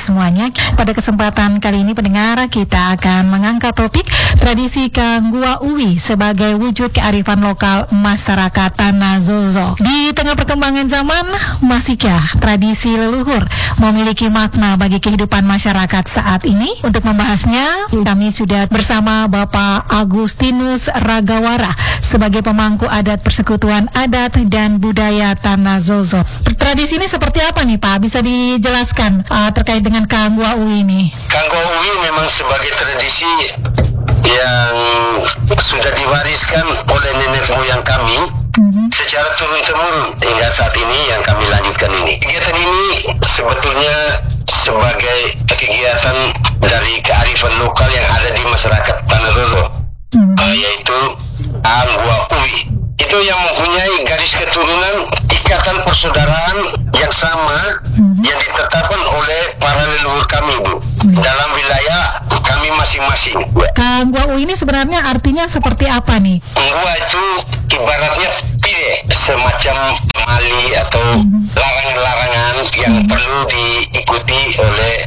semuanya. Pada kesempatan kali ini pendengar, kita akan mengangkat topik tradisi Kanggua Uwi sebagai wujud kearifan lokal masyarakat Tanah Zozo. Di tengah perkembangan zaman, masihkah tradisi leluhur memiliki makna bagi kehidupan masyarakat saat ini? Untuk membahasnya, kami sudah bersama Bapak Agustinus Ragawara sebagai pemangku adat Persekutuan Adat dan Budaya Tanah Zozo. Tradisi ini seperti apa nih Pak? Bisa dijelaskan terkait dengan Kanggua Uwi ini? Kanggua Uwi memang sebagai tradisi yang sudah diwariskan oleh nenek moyang kami secara turun-temurun hingga saat ini yang kami lanjutkan ini. Kegiatan ini sebetulnya sebagai kegiatan dari kearifan lokal yang ada di masyarakat Tanah Zozo, yaitu Kanggua Uwi. Itu yang mempunyai garis keturunan ikatan persaudaraan yang sama yang ditetapkan oleh para leluhur kami, Bu, dalam wilayah kami masing-masing. Kanggua Uwi ini sebenarnya artinya seperti apa nih? Kanggua itu ibaratnya pide, semacam mali atau larangan-larangan yang perlu diikuti oleh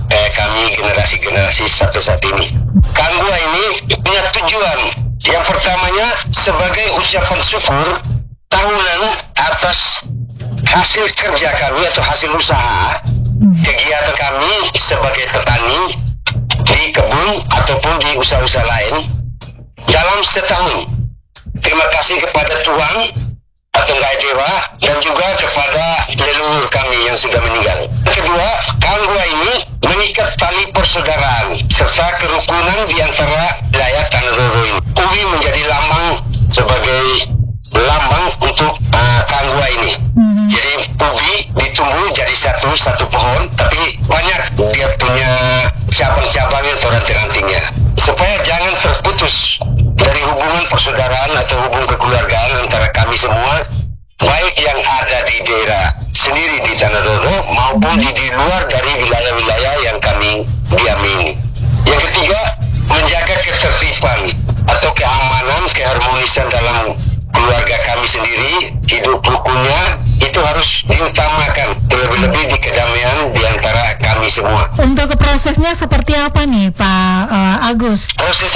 kami generasi-generasi sampai saat ini. Kanggua ini punya tujuan. Yang pertamanya sebagai ucapan syukur tahunan atas hasil kerja kami atau hasil usaha kegiatan kami sebagai petani di kebun ataupun di usaha-usaha lain dalam setahun. Terima kasih kepada Tuhan atau Ngai Dewa dan juga kepada leluhur kami yang sudah meninggal. Kedua, Kanggua ini mengikat tali persaudaraan serta kerukunan di antara wilayah Tanah Zozo ini. Uwi menjadi lambang sebagai lambang untuk Kanggua ini. Jadi ubi ditumbuh jadi satu pohon, tapi banyak dia punya cabang-cabangnya atau ranting-rantingnya. Supaya jangan terputus dari hubungan persaudaraan atau hubungan kekeluargaan antara kami semua, baik yang ada di daerah sendiri di Tanah Zozo maupun di luar dari wilayah-wilayah yang kami diami ini. Yang ketiga, menjaga ketertiban atau keamanan, keharmonisan dalam keluarga kami sendiri, hidup rukunnya itu harus diutamakan, lebih-lebih di kedamaian di antara kami semua. Untuk prosesnya seperti apa nih Pak Agus?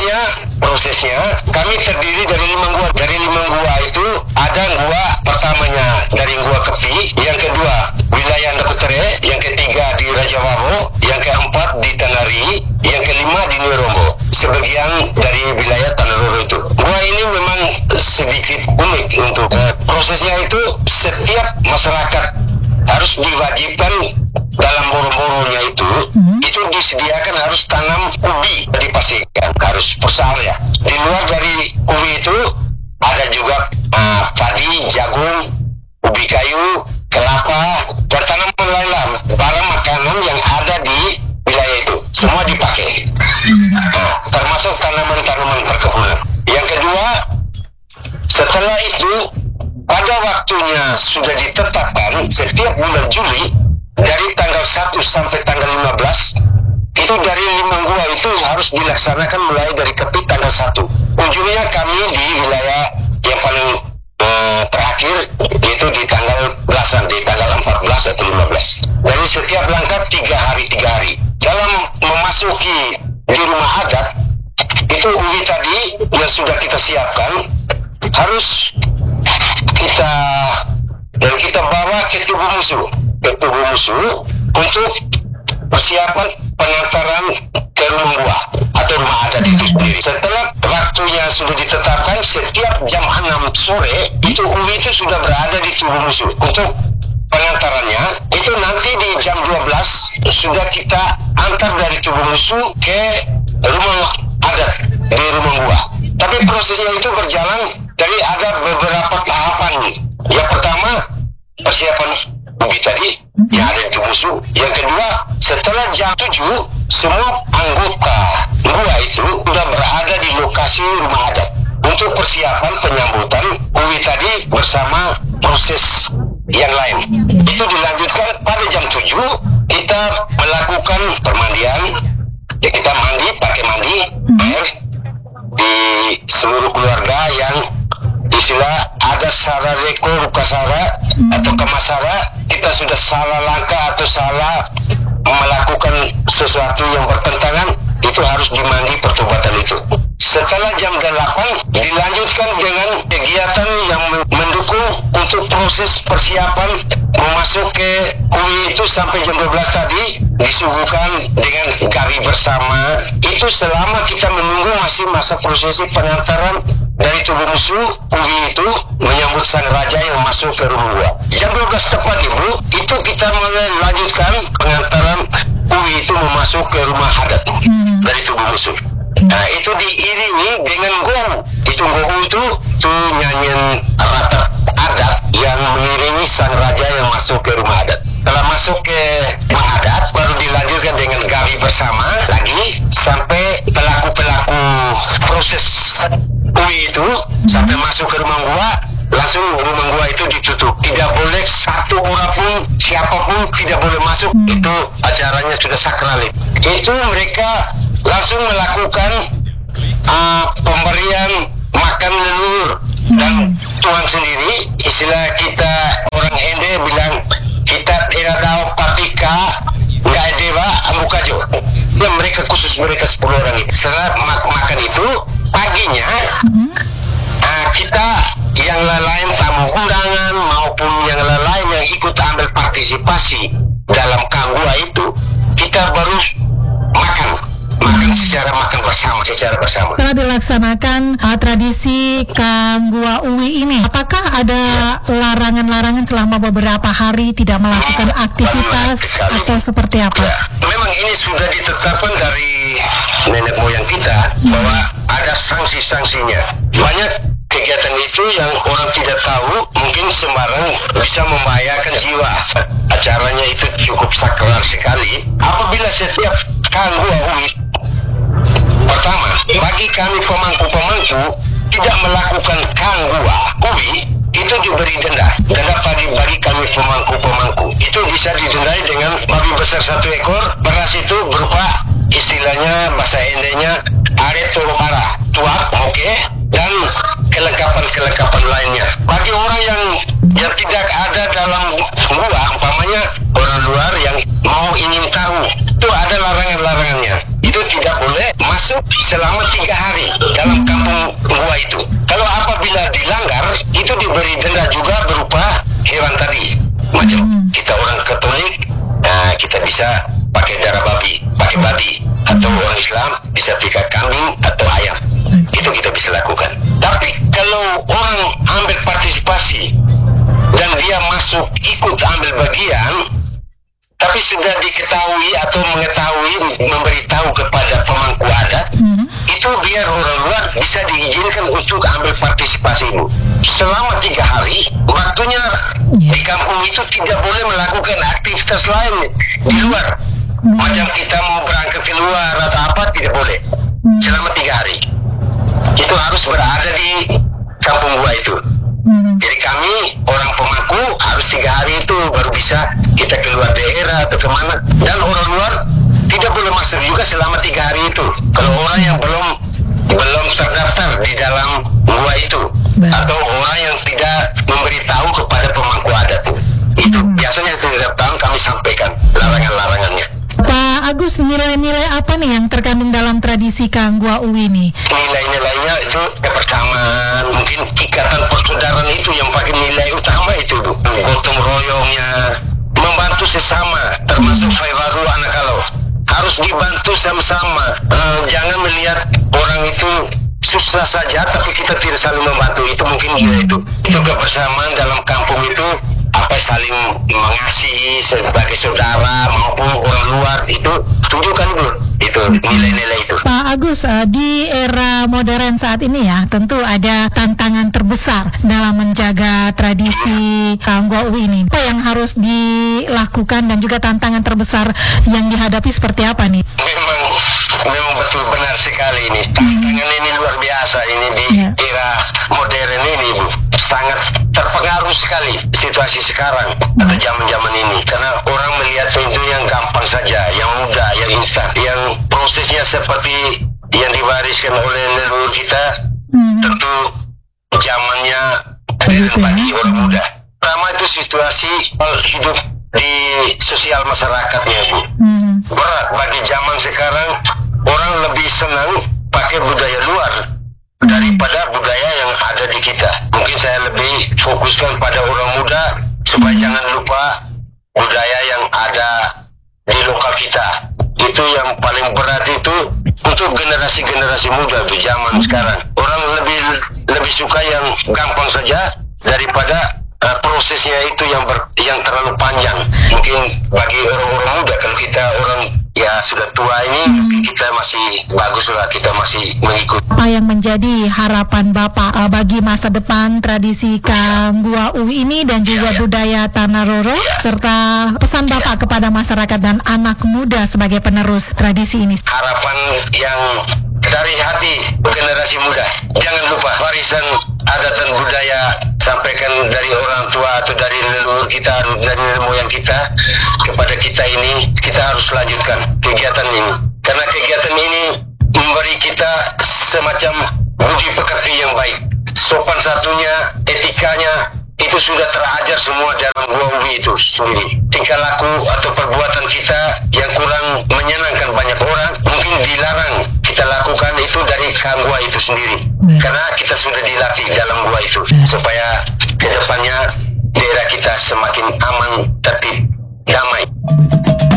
Prosesnya kami terdiri dari 5 gua. Dari 5 gua itu ada gua pertamanya dari Gua Kepi, yang kedua wilayah Nekutere, yang ketiga di Raja Waro, yang keempat di Tanari, yang kelima di Nirombo. Sebagian dari wilayah Tanah Zozo itu. Gua ini memang sedikit unik untuk prosesnya itu. Setiap masyarakat harus diwajibkan dalam boro-boronya itu disediakan harus tanam ubi, dipastikan harus besar ya. Di luar dari ubi itu ada juga padi, jagung, ubi kayu, kelapa, dan tanaman lain-lain, barang makanan yang ada di wilayah itu semua dipakai, termasuk tanaman-tanaman perkebunan. Yang kedua, setelah itu pada waktunya sudah ditetapkan setiap bulan Juli dari tanggal 1 sampai tanggal 15 itu dari 5 gua itu harus dilaksanakan mulai dari Kepi tanggal 1. Ujungnya kami di wilayah yang paling terakhir yaitu di tanggal belasan, di tanggal 14 atau 15. Dari setiap langkah 3 hari. Dalam memasuki di rumah adat itu ubi tadi yang sudah kita siapkan harus kita bawa ke tubuh musuh untuk persiapan pengantaran ke rumah gua atau rumah adat itu sendiri. Setelah waktunya sudah ditetapkan, setiap jam 6 sore itu ubi itu sudah berada di tubuh musuh untuk pengantarannya. Itu nanti di jam 12 sudah kita antar dari tubuh musuh ke rumah adat di rumah gua. Tapi prosesnya itu berjalan dari ada beberapa tahapan nih. Yang pertama, persiapan ubi tadi yang ada di musuh. Yang kedua, setelah jam 7 semua anggota gua itu sudah berada di lokasi rumah adat untuk persiapan penyambutan ubi tadi bersama proses yang lain. Itu dilanjutkan pada jam 7 kita melakukan permandian. Ya, kita pakai mandi air di seluruh keluarga yang istilah ada salah reko luka sara atau kemasara, kita sudah salah langkah atau salah melakukan sesuatu yang bertentangan, itu harus dimandi pertobatan itu. Setelah jam 8 dilanjutkan dengan kegiatan yang mendukung untuk proses persiapan memasuk ke UI itu sampai jam 12 tadi disuguhkan dengan gawi bersama. Itu selama kita menunggu masih masa prosesi pengantaran dari tubuh musuh UI itu menyambut sang raja yang masuk ke rumah gua. Jam 12 tepat Ibu, itu kita melanjutkan pengantaran UI itu memasuk ke rumah adat dari tubuh musuh. Nah itu diiringi dengan gohu. Itu gohu itu nyanyian rata adat yang mengiringi sang raja yang masuk ke rumah adat. Setelah masuk ke rumah adat baru dilanjutkan dengan gawi bersama lagi sampai pelaku-pelaku proses UI itu sampai masuk ke rumah gua. Langsung rumah gua itu ditutup. Tidak boleh satu orang pun, siapapun tidak boleh masuk. Itu acaranya sudah sakral. Itu mereka langsung melakukan pemberian makan leluhur. Dan Tuhan sendiri, istilah kita orang Ende bilang, kita tidak tahu patika nggak dewa amukajo. Ya mereka khusus mereka 10 orang itu. Setelah makan itu paginya kita yang lain tamu undangan maupun yang lain yang ikut ambil partisipasi dalam kanggua itu, kita baru makan secara bersama. Setelah dilaksanakan tradisi Kanggua Uwi ini, apakah ada larangan-larangan selama beberapa hari tidak melakukan aktivitas atau seperti apa? Ya, memang ini sudah ditetapkan dari nenek moyang kita bahwa ada sanksi-sanksinya. Banyak kegiatan itu yang orang tidak tahu, mungkin sembarang bisa membahayakan jiwa. Acaranya itu cukup sakral sekali. Apabila setiap Kanggua Uwi, pertama, bagi kami pemangku-pemangku tidak melakukan Kanggua Uwi, itu diberi denda bagi kami pemangku-pemangku. Itu bisa didendai dengan babi besar 1 ekor, beras itu berupa istilahnya bahasa Endenya are tolopara, tuak, oke, dan kelengkapan lainnya. Bagi orang yang tidak ada dalam gua, umpamanya orang luar yang mau ingin tahu, itu ada larangan-larangannya. Itu tidak boleh masuk selama 3 hari dalam kampung gua itu. Kalau apabila dilanggar, itu diberi denda juga berupa hewan tadi. Macam kita orang Katolik, kita bisa pakai darah babi, pakai babi. Atau orang Islam bisa pikat kambing atau ayam. Itu kita bisa lakukan. Tapi kalau orang ambil partisipasi dan dia masuk ikut ambil bagian, tapi sudah diketahui atau memberitahu kepada pemangku adat, itu biar orang luar bisa diizinkan untuk ambil partisipasi itu. Selama 3 hari, waktunya di kampung itu tidak boleh melakukan aktivitas lain di luar. Macam kita mau berangkat keluar atau apa, tidak boleh. Selama 3 hari. Itu harus berada di kampung gua itu. Jadi kami orang pemangku harus 3 hari itu baru bisa kita keluar daerah atau kemana. Dan orang luar tidak boleh masuk juga selama 3 hari itu. Kalau orang yang belum terdaftar di dalam gua itu, atau orang yang tidak memberitahu kepada pemangku adat itu biasanya setiap tahun kami sampaikan larangan-larangannya. Pak Agus, nilai-nilai apa nih yang terkandung dalam tradisi Kanggua Uwi ini? Nilai-nilainya itu kebersamaan, mungkin ikatan persaudaraan itu yang paling nilai utama itu, gotong royongnya, membantu sesama, termasuk Faibaru anak kalau harus dibantu sama-sama. Jangan melihat orang itu susah saja tapi kita tidak saling membantu, itu mungkin nilai itu kebersamaan dalam kampung itu, apa saling mengasihi sebagai saudara maupun orang luar, itu tunjukkan dulu itu nilai-nilai itu. Pak Agus, di era modern saat ini ya, tentu ada tantangan terbesar dalam menjaga tradisi Kanggua Uwi ini. Apa yang harus dilakukan dan juga tantangan terbesar yang dihadapi seperti apa nih? Memang betul benar sekali ini. Tantangan ini luar biasa ini di era modern ini, Bu. Sangat terpengaruh sekali situasi sekarang atau zaman-zaman ini, karena orang melihat itu yang gampang saja, yang mudah, yang instan, yang prosesnya seperti yang diwariskan oleh leluhur kita. Tentu zamannya bagi orang muda. Pertama itu situasi hidup di sosial masyarakatnya, Bu. Berat bagi zaman sekarang, orang lebih senang pakai budaya luar daripada budaya yang ada di kita. Mungkin saya lebih fokuskan pada orang muda supaya jangan lupa budaya yang ada di lokal kita. Itu yang paling berat itu untuk generasi-generasi muda di zaman sekarang. Orang lebih suka yang gampang saja daripada prosesnya itu yang terlalu panjang. Mungkin bagi orang-orang muda, kalau kita orang ya sudah tua ini, kita masih bagus lah, kita masih mengikuti. Apa yang menjadi harapan Bapak bagi masa depan tradisi Kanggua Uwi ini dan juga budaya Tanah Roro, serta pesan Bapak kepada masyarakat dan anak muda sebagai penerus tradisi ini? Harapan yang dari hati generasi muda, jangan lupa warisan adat dan budaya sampaikan dari orang tua atau dari leluhur kita, dari nenek moyang kita kepada kita ini, kita harus lanjutkan kegiatan ini, karena kegiatan ini memberi kita semacam budi pekerti yang baik. Sopan satunya, etikanya itu sudah terajar semua dalam Gua Uwi itu sendiri. Tingkah laku atau perbuatan kita yang kurang menyenangkan banyak orang mungkin dilarang kita lakukan itu dari Kanggua itu sendiri, karena kita sudah dilatih dalam gua itu supaya kedepannya daerah kita semakin aman, tertib, damai.